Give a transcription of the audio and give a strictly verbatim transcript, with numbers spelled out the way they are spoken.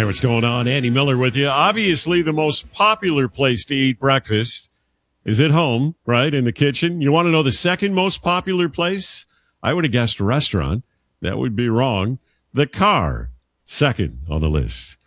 Hey, what's going on? Andy Miller with you. Obviously, the most popular place to eat breakfast is at home, right? In the kitchen. You want to know the second most popular place? I would have guessed a restaurant. That would be wrong. The car, second on the list.